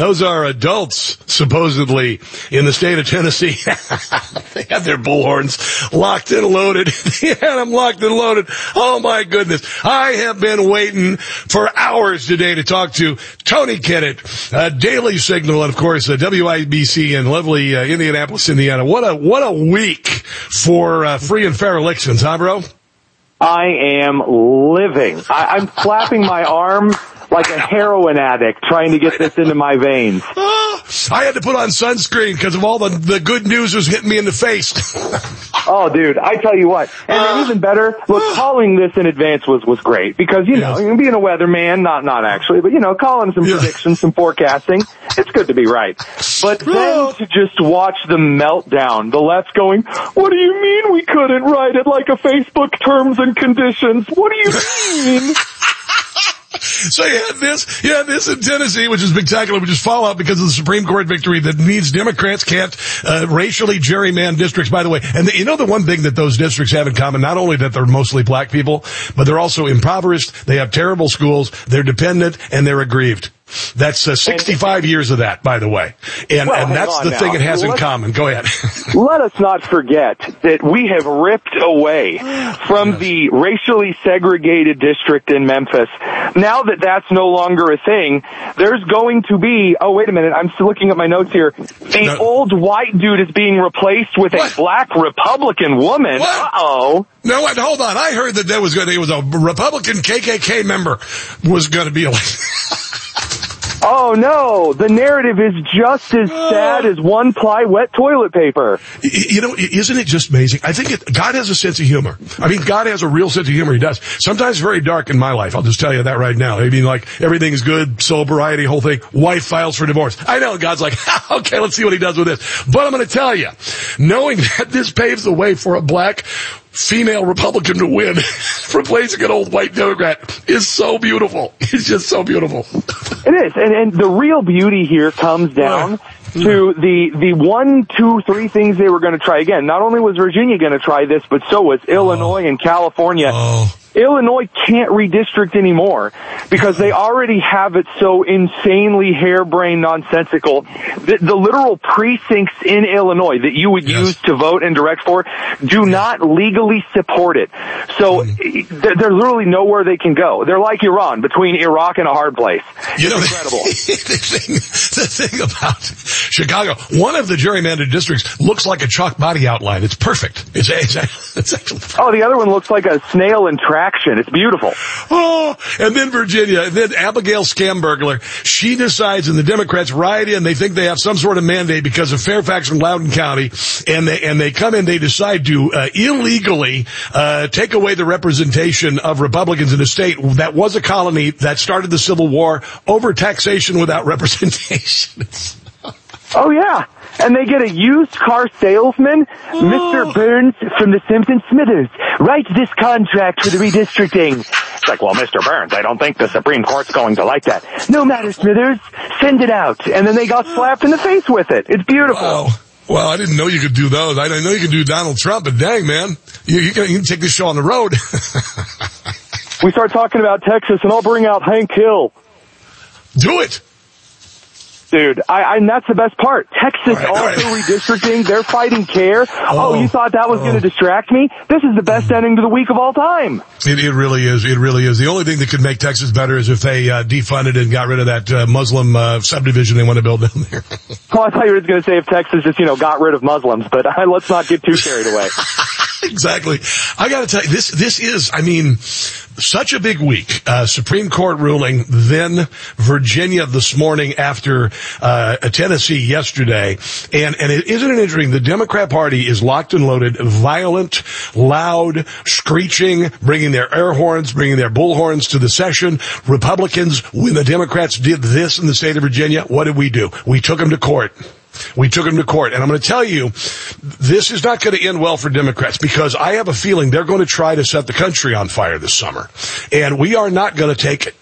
Those are adults, supposedly, in the state of Tennessee. They had their bullhorns locked and loaded. They had them locked and loaded. Oh, my goodness. I have been waiting for hours today to talk to Tony Kennett, Daily Signal, and, of course, WIBC in lovely Indianapolis, Indiana. What a week for free and fair elections, huh, bro? I am living. I'm flapping my arm like a heroin addict trying to get this into my veins. I had to put on sunscreen because of all the good news was hitting me in the face. Oh, dude, I tell you what. And then even better, look, calling this in advance was great because, you know, being a weatherman, not actually, but, you know, calling some predictions, some forecasting, it's good to be right. But then to just watch the meltdown, the left going, what do you mean we couldn't write it like a Facebook terms and conditions? What do you mean? So you had this in Tennessee, which is spectacular, which is fallout because of the Supreme Court victory that means Democrats can't racially gerrymander districts, by the way. And you know the one thing that those districts have in common, not only that they're mostly black people, but they're also impoverished, they have terrible schools, they're dependent, and they're aggrieved. That's 65 years of that, by the way. And that's the thing it has in common. Go ahead. Let us not forget that we have ripped away from the racially segregated district in Memphis. Now that that's no longer a thing, there's going to be, oh, wait a minute, I'm still looking at my notes here. Old white dude is being replaced with a black Republican woman. What? Uh-oh. No, hold on. I heard that there was a Republican KKK member was going to be elected. Oh, no. The narrative is just as sad as one-ply wet toilet paper. You know, isn't it just amazing? I think God has a sense of humor. I mean, God has a real sense of humor. He does. Sometimes very dark in my life. I'll just tell you that right now. I mean, like, everything's good, sobriety, whole thing. Wife files for divorce. I know God's like, okay, let's see what he does with this. But I'm going to tell you, knowing that this paves the way for a black female Republican to win, replacing an old white Democrat, is so beautiful. It's just so beautiful. It is. And the real beauty here comes down to the 1, 2, 3 things they were going to try again. Not only was Virginia going to try this, but so was Illinois and California. Illinois can't redistrict anymore because they already have it so insanely harebrained, nonsensical. The literal precincts in Illinois that you would use to vote and direct for do not legally support it. So there's literally nowhere they can go. They're like Iran, between Iraq and a hard place. You know, incredible. The thing about Chicago, one of the gerrymandered districts looks like a chalk body outline. It's perfect. It's actually perfect. Oh, the other one looks like a snail in traction. It's beautiful. Oh, and then Virginia, and then Abigail Scambergler, she decides, and the Democrats ride in, they think they have some sort of mandate because of Fairfax and Loudoun County, and they come in, they decide to illegally take away the representation of Republicans in a state that was a colony that started the Civil War over taxation without representation. Oh, yeah. And they get a used car salesman, Mr. Burns from the Simpson Smithers, writes this contract for the redistricting. It's like, well, Mr. Burns, I don't think the Supreme Court's going to like that. No matter, Smithers, send it out. And then they got slapped in the face with it. It's beautiful. Wow. Well, I didn't know you could do those. I didn't know you could do Donald Trump, but dang, man, you can take this show on the road. We start talking about Texas, and I'll bring out Hank Hill. Do it. Dude, and that's the best part. Texas redistricting, they're fighting CARE. Oh, you thought that was going to distract me? This is the best ending to the week of all time. It really is. It really is. The only thing that could make Texas better is if they defunded and got rid of that Muslim subdivision they want to build down there. Oh, I thought you were going to say if Texas just, got rid of Muslims, but let's not get too carried away. Exactly. I got to tell you, this is, I mean, such a big week. Supreme Court ruling, then Virginia this morning after Tennessee yesterday. And isn't it interesting? The Democrat Party is locked and loaded, violent, loud, screeching, bringing their air horns, bringing their bullhorns to the session. Republicans, when the Democrats did this in the state of Virginia, what did we do? We took them to court. We took them to court. And I'm going to tell you, this is not going to end well for Democrats because I have a feeling they're going to try to set the country on fire this summer. And we are not going to take it.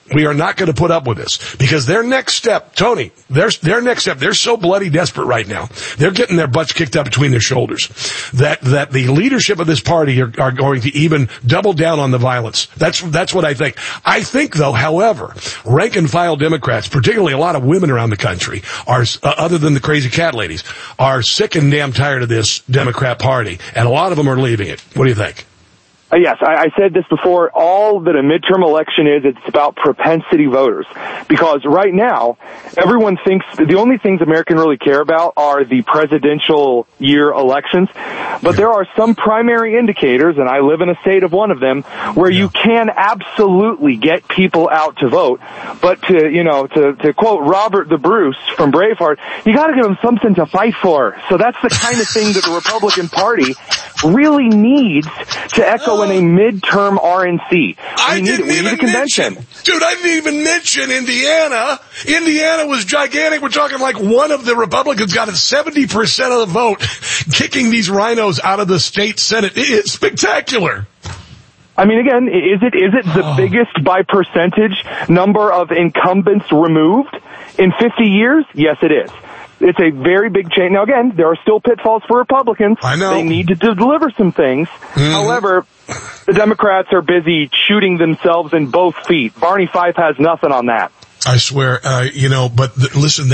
We are not going to put up with this because their next step, Tony, their next step, they're so bloody desperate right now. They're getting their butts kicked up between their shoulders that the leadership of this party are going to even double down on the violence. That's what I think. I think, though, however, rank and file Democrats, particularly a lot of women around the country, are, other than the crazy cat ladies, are sick and damn tired of this Democrat party, and a lot of them are leaving it. What do you think? Yes, I said this before. All that a midterm election is, it's about propensity voters. Because right now, everyone thinks the only things Americans really care about are the presidential year elections. But there are some primary indicators, and I live in a state of one of them, where you can absolutely get people out to vote. But to quote Robert the Bruce from Braveheart, you got to give them something to fight for. So that's the kind of thing that the Republican Party really needs to echo in a midterm RNC. We need a convention. Dude, I didn't even mention Indiana. Indiana was gigantic. We're talking like one of the Republicans got 70% of the vote, kicking these rhinos out of the state Senate. It's spectacular. I mean, again, is it the biggest by percentage number of incumbents removed in 50 years? Yes, it is. It's a very big change. Now, again, there are still pitfalls for Republicans. I know. They need to deliver some things. Mm-hmm. However, the Democrats are busy shooting themselves in both feet. Barney Fife has nothing on that. I swear, but listen,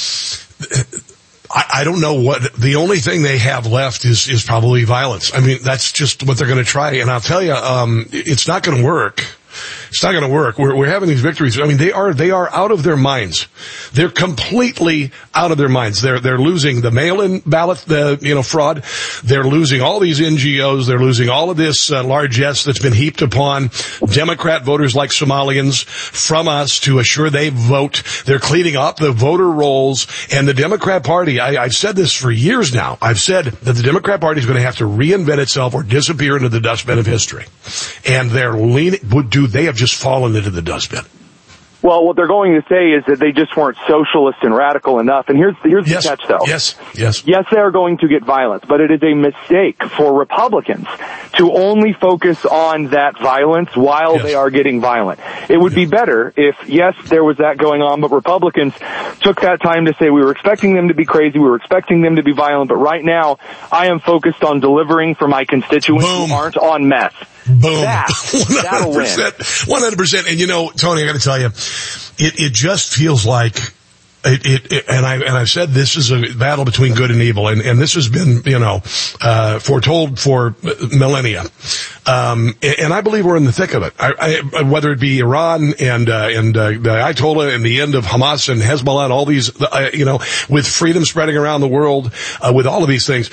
I don't know what, the only thing they have left is probably violence. I mean, that's just what they're going to try. And I'll tell you, it's not going to work. It's not going to work. We're having these victories. I mean, they are out of their minds. They're completely out of their minds. They're losing the mail-in ballot, fraud. They're losing all these NGOs. They're losing all of this largesse that's been heaped upon Democrat voters like Somalians from us to assure they vote. They're cleaning up the voter rolls. And the Democrat Party, I've said this for years now. I've said that the Democrat Party is going to have to reinvent itself or disappear into the dustbin of history. And they're leaning, they have just fallen into the dustbin. Well, what they're going to say is that they just weren't socialist and radical enough. And here's the catch, though. Yes, they are going to get violence, but it is a mistake for Republicans to only focus on that violence while they are getting violent. It would be better if, yes, there was that going on, but Republicans took that time to say we were expecting them to be crazy, we were expecting them to be violent, but right now I am focused on delivering for my constituents who aren't on meth. Boom. That'll win. 100%. And Tony, I got to tell you, it just feels like and I've said this is a battle between good and evil, and this has been, foretold for millennia. And I believe we're in the thick of it. Whether it be Iran and the Ayatollah and the end of Hamas and Hezbollah and all these, with freedom spreading around the world, with all of these things,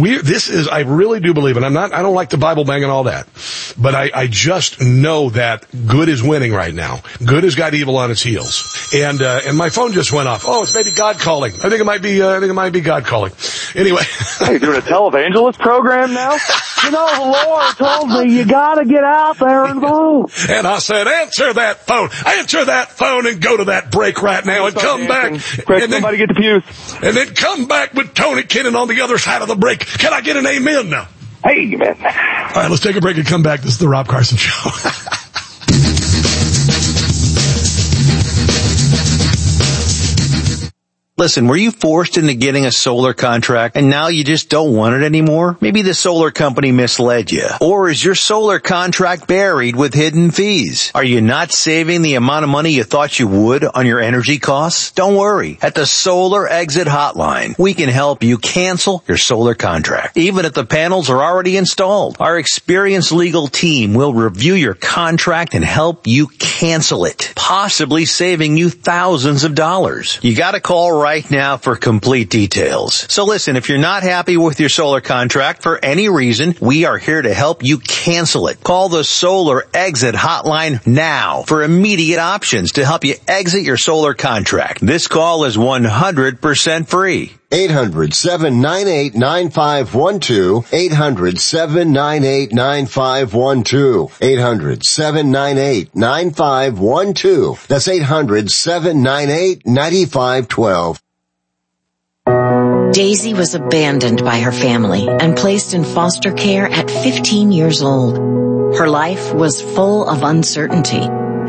I really do believe, and I don't like the Bible bang and all that, but I just know that good is winning right now. Good has got evil on its heels. And my phone just went off. Oh, it's maybe God calling. I think it might be God calling. Anyway. Hey, doing a televangelist program now? The Lord told me you gotta get out there and vote. And I said, answer that phone and go to that break right now and come back. Chris, somebody get the pews. And then come back with Tony Kinnon on the other side of the break. Can I get an amen now? Hey, man. All right, let's take a break and come back. This is the Rob Carson Show. Listen, were you forced into getting a solar contract and now you just don't want it anymore? Maybe the solar company misled you. Or is your solar contract buried with hidden fees? Are you not saving the amount of money you thought you would on your energy costs? Don't worry. At the Solar Exit Hotline, we can help you cancel your solar contract, even if the panels are already installed. Our experienced legal team will review your contract and help you cancel it, possibly saving you thousands of dollars. You gotta call right now for complete details. So listen, if you're not happy with your solar contract for any reason, we are here to help you cancel it. Call the Solar Exit Hotline now for immediate options to help you exit your solar contract. This call is 100% free. 800-798-9512. 800-798-9512. 800-798-9512. That's 800-798-9512. Daisy was abandoned by her family and placed in foster care at 15 years old. Her life was full of uncertainty.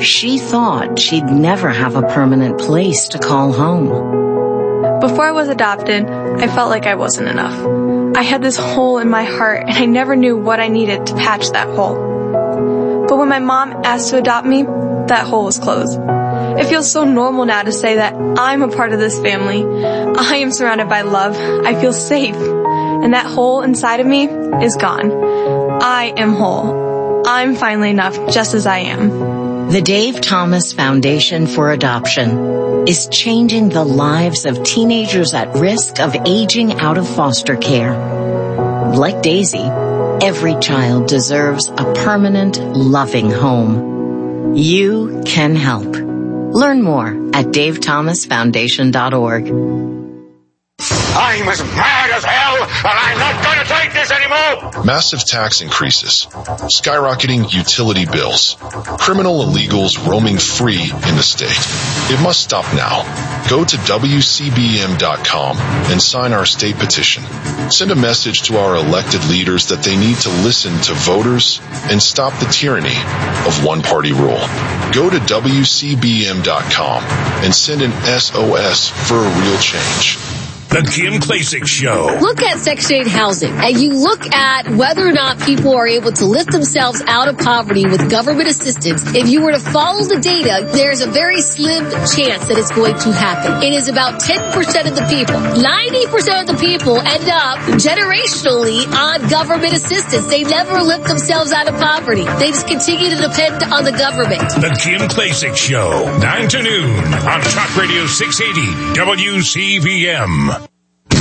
she thought she'd never have a permanent place to call home. Before I was adopted, I felt like I wasn't enough. I had this hole in my heart, and I never knew what I needed to patch that hole. But when my mom asked to adopt me, that hole was closed. It feels so normal now to say that I'm a part of this family. I am surrounded by love. I feel safe. And that hole inside of me is gone. I am whole. I'm finally enough just as I am. The Dave Thomas Foundation for Adoption is changing the lives of teenagers at risk of aging out of foster care. Like Daisy, every child deserves a permanent, loving home. You can help. Learn more at davethomasfoundation.org. I'm as mad as hell, and I'm not going to take this anymore! Massive tax increases, skyrocketing utility bills, criminal illegals roaming free in the state. It must stop now. Go to WCBM.com and sign our state petition. Send a message to our elected leaders that they need to listen to voters and stop the tyranny of one-party rule. Go to WCBM.com and send an SOS for a real change. The Kim Klacik Show. Look at Section 8 housing, and you look at whether or not people are able to lift themselves out of poverty with government assistance. If you were to follow the data, there's a very slim chance that it's going to happen. It is about 10% of the people. 90% of the people end up generationally on government assistance. They never lift themselves out of poverty. They just continue to depend on the government. The Kim Klacik Show, 9 to noon on Talk Radio 680 WCVM.